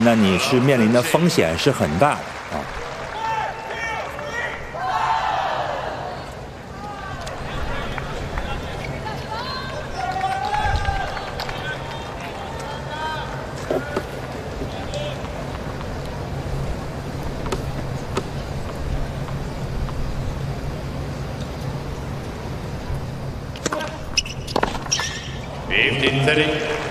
那你是面临的风险是很大的啊。 15-30.